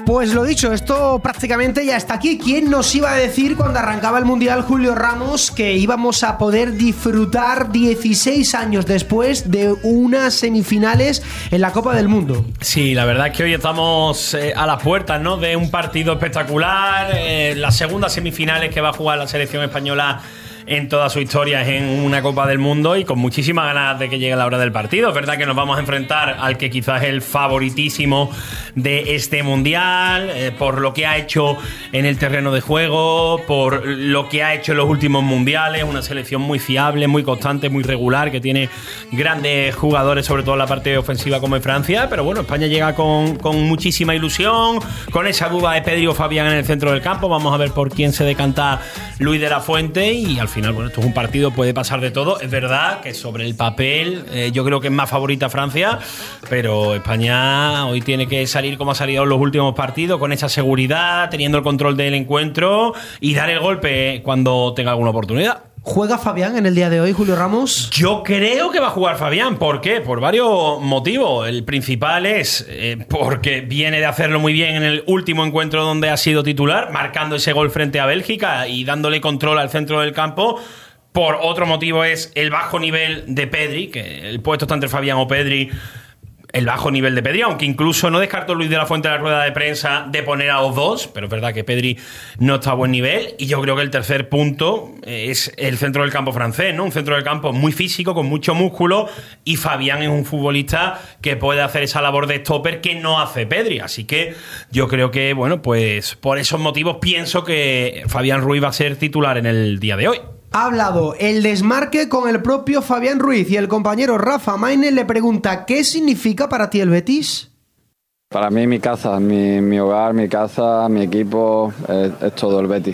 Pues lo dicho, esto prácticamente ya está aquí. ¿Quién nos iba a decir cuando arrancaba el Mundial, Julio Ramos, que íbamos a poder disfrutar 16 años después de unas semifinales en la Copa del Mundo? Sí, la verdad es que hoy estamos a las puertas, ¿no?, de un partido espectacular. Las segundas semifinales que va a jugar la selección española en toda su historia en una Copa del Mundo, y con muchísimas ganas de que llegue la hora del partido. Es verdad que nos vamos a enfrentar al que quizás es el favoritísimo de este Mundial, por lo que ha hecho en el terreno de juego, por lo que ha hecho en los últimos Mundiales. Una selección muy fiable, muy constante, muy regular, que tiene grandes jugadores, sobre todo en la parte ofensiva, como en Francia. Pero bueno, España llega con muchísima ilusión, con esa duda de Pedri o Fabián en el centro del campo. Vamos a ver por quién se decanta Luis de la Fuente, y al final, bueno, esto es un partido, puede pasar de todo. Es verdad que sobre el papel yo creo que es más favorita Francia, pero España hoy tiene que salir como ha salido en los últimos partidos, con esa seguridad, teniendo el control del encuentro y dar el golpe cuando tenga alguna oportunidad. ¿Juega Fabián en el día de hoy, Julio Ramos? Yo creo que va a jugar Fabián. ¿Por qué? Por varios motivos. El principal es porque viene de hacerlo muy bien en el último encuentro donde ha sido titular, marcando ese gol frente a Bélgica y dándole control al centro del campo. Por otro motivo es el bajo nivel de Pedri, que el puesto está entre Fabián o Pedri. El bajo nivel de Pedri, aunque incluso no descartó Luis de la Fuente en la rueda de prensa de poner a los dos, pero es verdad que Pedri no está a buen nivel. Y yo creo que el tercer punto es el centro del campo francés, ¿no? Un centro del campo muy físico, con mucho músculo, y Fabián es un futbolista que puede hacer esa labor de stopper que no hace Pedri. Así que yo creo que, bueno, pues por esos motivos pienso que Fabián Ruiz va a ser titular en el día de hoy. Ha hablado el desmarque con el propio Fabián Ruiz, y el compañero Rafa Maine le pregunta: ¿qué significa para ti el Betis? Para mí mi casa, mi hogar, mi casa, mi equipo, es todo el Betis.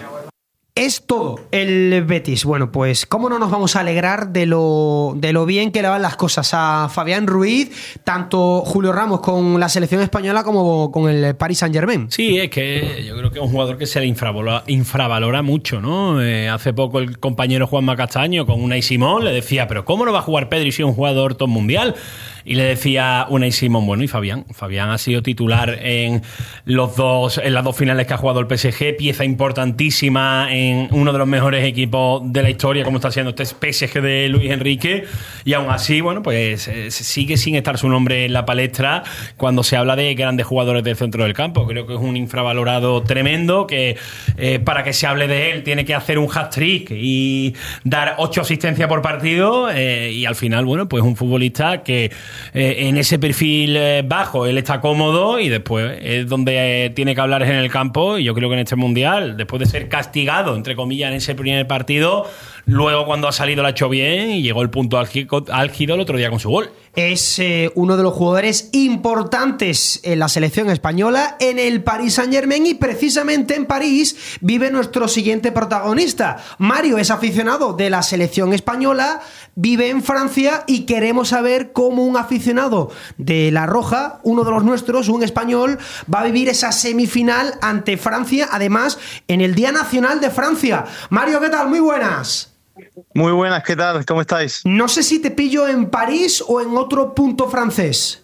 Es todo el Betis. Bueno, pues cómo no nos vamos a alegrar de lo bien que le van las cosas a Fabián Ruiz, tanto Julio Ramos con la selección española como con el Paris Saint-Germain. Sí, es que yo creo que es un jugador que se le infravalora mucho, ¿no? Hace poco el compañero Juanma Castaño con Unai Simón le decía: ¿pero cómo no va a jugar Pedri si es un jugador top mundial? Y le decía Unai Simón: bueno, ¿y Fabián? Fabián ha sido titular en las dos finales que ha jugado el PSG, pieza importantísima en uno de los mejores equipos de la historia, como está siendo este PSG de Luis Enrique, y aún así, bueno, pues sigue sin estar su nombre en la palestra cuando se habla de grandes jugadores del centro del campo. Creo que es un infravalorado tremendo, que para que se hable de él tiene que hacer un hat-trick y dar 8 asistencias por partido, y al final, bueno, pues un futbolista que en ese perfil bajo él está cómodo, y después es donde tiene que hablar en el campo. Y yo creo que en este Mundial, después de ser castigado entre comillas en ese primer partido, luego cuando ha salido lo ha hecho bien y llegó el punto álgido el otro día con su gol. Es uno de los jugadores importantes en la selección española, en el Paris Saint-Germain, y precisamente en París vive nuestro siguiente protagonista. Mario es aficionado de la selección española, vive en Francia, y queremos saber cómo un aficionado de La Roja, uno de los nuestros, un español, va a vivir esa semifinal ante Francia, además en el Día Nacional de Francia. Mario, ¿qué tal? Muy buenas. Muy buenas, ¿qué tal? ¿Cómo estáis? No sé si te pillo en París o en otro punto francés.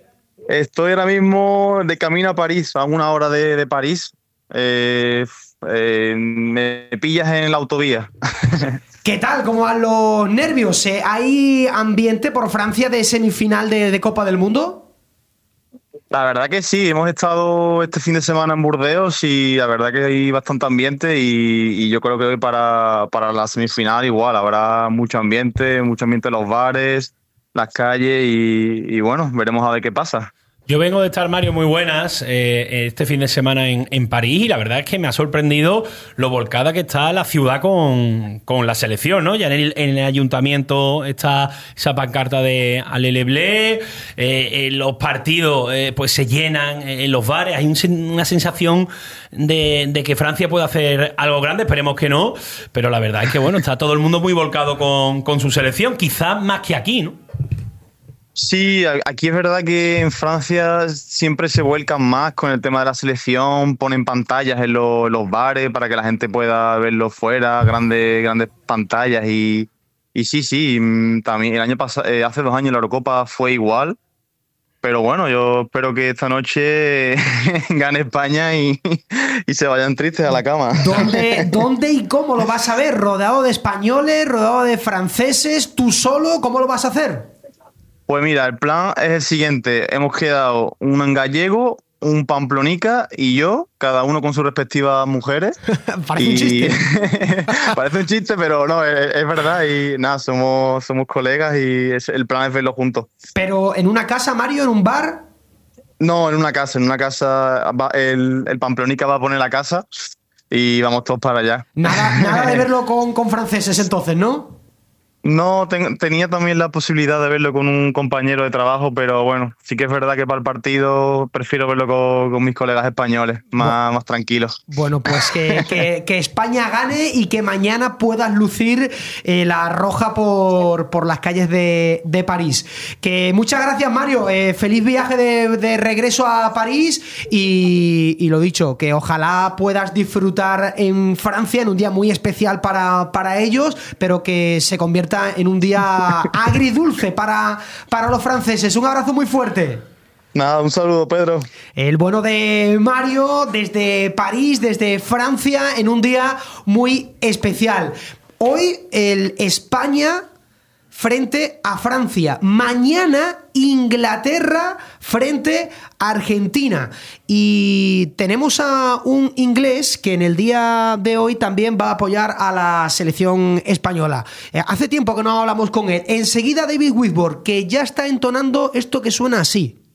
Estoy ahora mismo de camino a París, a 1 hora de París. Me pillas en la autovía. ¿Qué tal? ¿Cómo van los nervios? ¿Hay ambiente por Francia de semifinal de Copa del Mundo? La verdad que sí, hemos estado este fin de semana en Burdeos y la verdad que hay bastante ambiente, y yo creo que hoy para la semifinal igual habrá mucho ambiente en los bares, las calles, y bueno, veremos a ver qué pasa. Yo vengo de estar, Mario, muy buenas, este fin de semana en París, y la verdad es que me ha sorprendido lo volcada que está la ciudad con la selección, ¿no? Ya en el ayuntamiento está esa pancarta de Allez Bleus, los partidos pues se llenan en los bares, hay una sensación de que Francia puede hacer algo grande, esperemos que no, pero la verdad es que, bueno, está todo el mundo muy volcado con su selección, quizás más que aquí, ¿no? Sí, aquí es verdad que en Francia siempre se vuelcan más con el tema de la selección, ponen pantallas en los bares para que la gente pueda verlo fuera, grandes pantallas, y sí, también el año pasado, hace 2 años la Eurocopa fue igual, pero bueno, yo espero que esta noche gane España y se vayan tristes a la cama. ¿Dónde y cómo lo vas a ver? ¿Rodeado de españoles, rodeado de franceses, tú solo? ¿Cómo lo vas a hacer? Pues mira, el plan es el siguiente. Hemos quedado un gallego, un pamplonica y yo, cada uno con sus respectivas mujeres. Parece un chiste. Parece un chiste, pero no, es verdad. Y nada, somos colegas y el plan es verlo juntos. Pero en una casa, Mario, en un bar. No, en una casa. El pamplonica va a poner la casa y vamos todos para allá. Nada de verlo con franceses entonces, ¿no? No, tenía también la posibilidad de verlo con un compañero de trabajo, pero bueno, sí que es verdad que para el partido prefiero verlo con mis colegas españoles, más tranquilos. Bueno, pues que España gane y que mañana puedas lucir la roja por las calles de París. Que muchas gracias, Mario. Feliz viaje de regreso a París y lo dicho, que ojalá puedas disfrutar en Francia en un día muy especial para ellos, pero que se convierta en un día agridulce para los franceses. Un abrazo muy fuerte. Nada, un saludo, Pedro. El bueno de Mario desde París, desde Francia, en un día muy especial. Hoy el España frente a Francia. Mañana Inglaterra frente a Argentina. Y tenemos a un inglés que en el día de hoy también va a apoyar a la selección española. Hace tiempo que no hablamos con él. Enseguida David Whitworth, que ya está entonando esto que suena así.